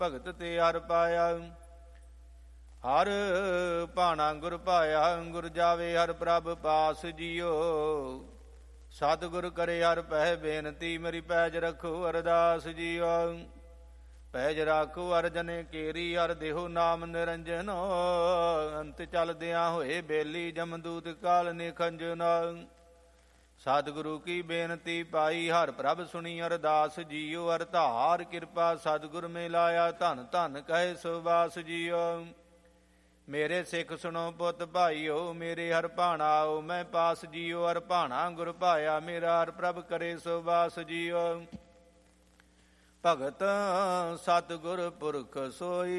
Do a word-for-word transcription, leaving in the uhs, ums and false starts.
ਭਗਤ ਤੇ ਹਰ ਪਾਇਆ। ਹਰ ਭਾਣਾ ਗੁਰ ਪਾਇਆ, ਗੁਰ ਜਾਵੇ ਹਰ ਪ੍ਰਭ ਪਾਸ ਜੀਓ। ਸਤਿਗੁਰ ਕਰੇ ਹਰ ਪਹਿ ਬੇਨਤੀ, ਮੇਰੀ ਪੈਜ ਰੱਖੋ ਅਰਦਾਸ ਜੀਓ। ਪੈਜ ਰਾਖੋ ਹਰ ਜਨੇ ਕੇਰੀ, ਹਰ ਦੇਹੋ ਨਾਮ ਨਿਰੰਜਨ। ਅੰਤ ਚਲਦਿਆਂ ਹੋਏ ਬੇਲੀ, ਜਮਦੂਤ ਕਾਲ ਨਿਖੰਜਨ। ਸਤਿਗੁਰੂ ਕੀ ਬੇਨਤੀ ਪਾਈ, ਹਰ ਪ੍ਰਭ ਸੁਣੀ ਅਰਦਾਸ ਜੀਓ। ਹਰ ਧਾਰ ਕਿਰਪਾ ਸਤਿਗੁਰ ਮੇ ਲਾਇਆ, ਧਨ ਧਨ ਕਹੇ ਸੁਬਾਸ ਜੀਓ। ਮੇਰੇ ਸਿੱਖ ਸੁਣੋ ਪੁੱਤ ਭਾਈਓ, ਮੇਰੇ ਹਰ ਭਾਣਾ ਆਓ ਮੈਂ ਪਾਸ ਜੀਓ। ਹਰ ਭਾਣਾ ਗੁਰ ਭਾਇਆ, ਮੇਰਾ ਹਰ ਪ੍ਰਭ ਕਰੇ ਸੁਬਾਸ ਜੀਓ। ਭਗਤ ਸਤਿਗੁਰ ਪੁਰਖ ਸੋਈ,